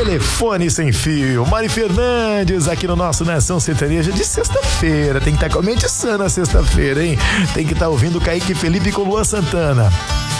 Telefone Sem Fio. Mari Fernandes aqui no nosso Nação Sertaneja de sexta-feira. Tem que estar com a mente sã na sexta-feira, hein? Tem que estar ouvindo Kaique Felipe com Luan Santana.